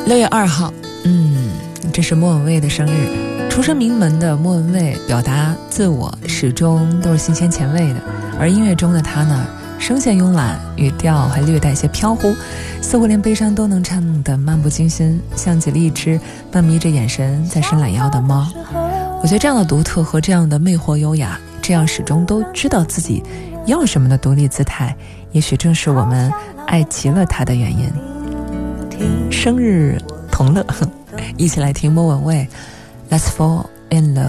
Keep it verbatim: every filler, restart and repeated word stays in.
六月二号，嗯，这是莫文蔚的生日。出身名门的莫文蔚表达自我始终都是新鲜前卫的，而音乐中的她呢，声线慵懒，语调还略带些飘忽，似乎连悲伤都能唱得漫不经心，像极了一只半眯着眼神在伸懒腰的猫。我觉得这样的独特和这样的魅惑优雅，这样始终都知道自己要什么的独立姿态，也许正是我们爱极了她的原因。生日同乐，一起来听莫文蔚 Let's Fall in Love。